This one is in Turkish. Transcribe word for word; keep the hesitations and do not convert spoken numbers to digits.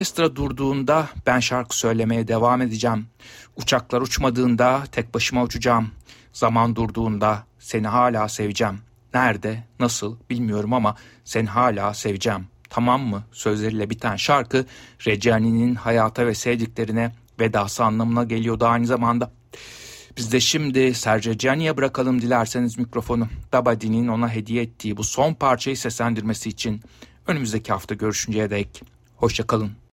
Orkestra durduğunda ben şarkı söylemeye devam edeceğim. Uçaklar uçmadığında tek başıma uçacağım. Zaman durduğunda seni hala seveceğim. Nerede, nasıl bilmiyorum ama seni hala seveceğim. Tamam mı? Sözleriyle biten şarkı Recani'nin hayata ve sevdiklerine vedası anlamına geliyordu aynı zamanda. Biz de şimdi Serge Reggiani'ye bırakalım dilerseniz mikrofonu. Dabadi'nin ona hediye ettiği bu son parçayı seslendirmesi için önümüzdeki hafta görüşünceye dek hoşça kalın.